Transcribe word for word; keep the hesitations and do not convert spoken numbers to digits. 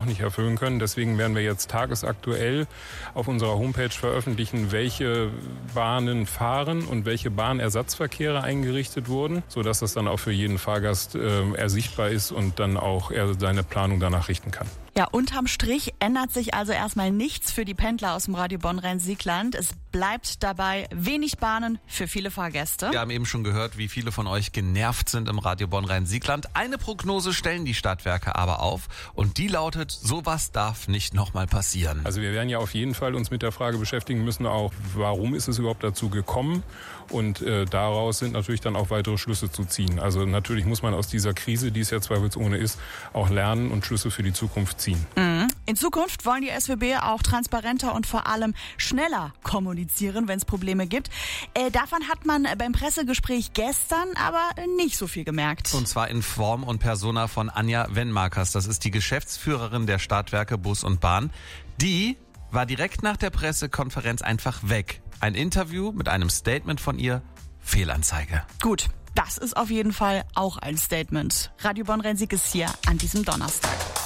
nicht erfüllen können. Deswegen werden wir jetzt tagesaktuell auf unserer Homepage veröffentlichen, welche Bahnen fahren und welche Bahnersatzverkehre eingerichtet wurden, sodass das dann auch für jeden Fahrgast äh, ersichtbar ist und dann auch er seine Planung danach richten kann. Ja, unterm Strich ändert sich also erstmal nichts für die Pendler aus dem Radio Bonn-Rhein-Siegland. Es bleibt dabei wenig Bahnen für viele Fahrgäste. Wir haben eben schon gehört, wie viele von euch genervt sind im Radio Bonn-Rhein-Siegland. Eine Prognose stellen die Stadtwerke aber auf und die lautet, sowas darf nicht nochmal passieren. Also wir werden ja auf jeden Fall uns mit der Frage beschäftigen müssen, auch warum ist es überhaupt dazu gekommen, und äh, daraus sind natürlich dann auch weitere Schlüsse zu ziehen. Also natürlich muss man aus dieser Krise, die es ja zweifelsohne ist, auch lernen und Schlüsse für die Zukunft ziehen. Mhm. In Zukunft wollen die S W B auch transparenter und vor allem schneller kommunizieren, wenn es Probleme gibt. Äh, davon hat man beim Pressegespräch gestern aber nicht so viel gemerkt. Und zwar in Form und Persona von Anja Wenmarkers. Das ist die Geschäftsführerin der Stadtwerke Bus und Bahn. Die war direkt nach der Pressekonferenz einfach weg. Ein Interview mit einem Statement von ihr, Fehlanzeige. Gut, das ist auf jeden Fall auch ein Statement. Radio Bonn-Rhein-Sieg ist hier an diesem Donnerstag.